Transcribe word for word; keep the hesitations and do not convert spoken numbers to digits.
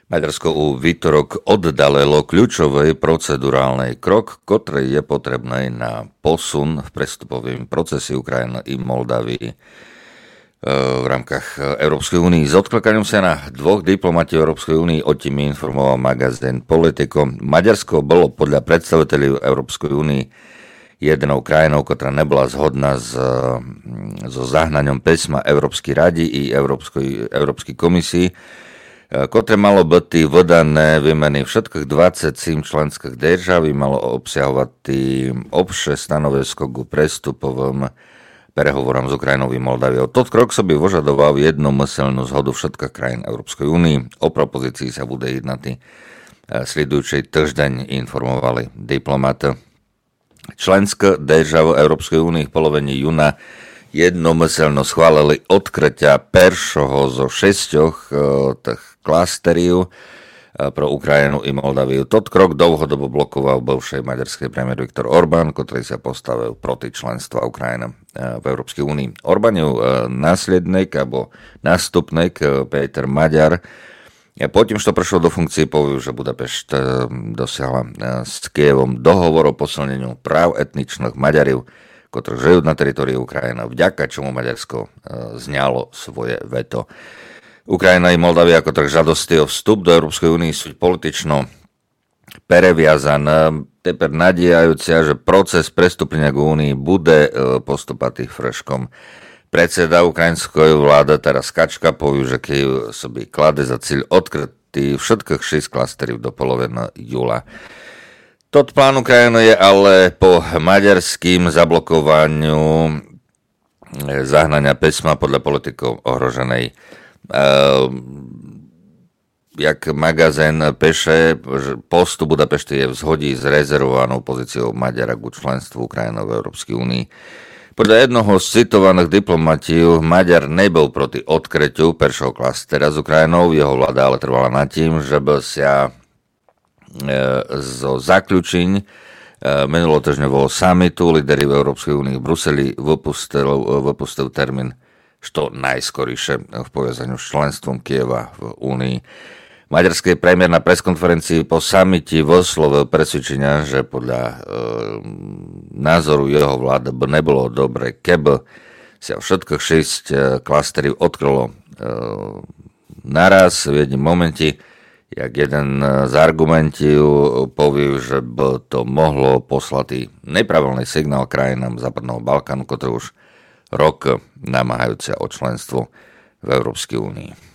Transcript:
Maďarsko u výtorok oddalilo kľúčový procedurálny krok, ktorý je potrebný na posun v prestupovým procese Ukrajiny i Moldavii v rámkach Európskej únie. S odklakaním sa na dvoch diplomatov Európskej únie o tým informoval magazín Politico. Maďarsko bolo podľa predstaviteľov Európskej únie jedinou krajinou, ktorá nebola zhodná s, so zahnaním písma Európskej rady i Európskej, Európskej komisii, ktoré malo byť vydané výmeny všetkých dvadsaťsedem členských držav, malo obsahovať obše stanovisko ku prestupovým prehovorom s Ukrajinou i Moldaviou. Tot krok sobie vyžadoval jednomyselnú zhodu všetkých krajín Európskej únie. O propozícii sa bude jednať sledujúcej týždeň, informovali diplomaty. Členské državy Európskej únie v polovení júna jednomyselno schválili odkrytia peršoho zo šesťoch e, tých klasteriv e, pro Ukrajinu i Moldaviu. Tot krok dlhodobo blokoval bivší maďarský premiér Viktor Orbán, ktorý sa postavil proti členstva Ukrajiny e, v Európskej únii. Orbánov e, následník alebo nástupník e, Peter Maďar e, potom, čo prišiel do funkcie, povedal, že Budapešť e, dosiahla e, s Kyjevom dohovor o posilneniu práv etničných Maďarov, ktorí žijú na teritórii Ukrajiny, vďaka čomu Maďarsko e, zňalo svoje veto. Ukrajina i Moldavia, ktorých žiadosti o vstup do Európskej únie sú politično previazané, teper nadiejajúcia, že proces prestúpenia k únii bude e, postupať freškom. Predseda ukrajinskej vlády teraz Kačka povie, že Kyjev sobie klade za cíľ odkrytý všetkých šesť klasterov do poloviny júla. Tot plán Ukrajiny je ale po maďarským zablokovaniu zahnania písma podľa politikov ohroženej. E, jak magazín píše, že postup Budapešti je v zhodí s rezervovanou pozíciou Maďara k členstvu Ukrajiny v Európskej únii. Podľa jednoho z citovaných diplomatov Maďar nebol proti odkrytiu peršou klastera s Ukrajinou, jeho vláda ale trvala nad tým, že by sa zo zaključení minulotržňového samitu lideri v Európskej únii v Bruseli vypustil, vypustil termín što najskoriše v povezaniu s členstvom Kyjeva v únii. Maďarský premiér na preskonferencii po samiti vyslovil presvedčenia, že podľa e, názoru jeho vlády by nebolo dobre, keby sa všetkých šesť e, klasterov odkrylo e, naraz v jednom momente. Jak jeden z argumentov povie, že by to mohlo poslať nepravilný signál krajinám Západného Balkánu, ktoré už rok namáhajúce o členstvo v Európskej únii.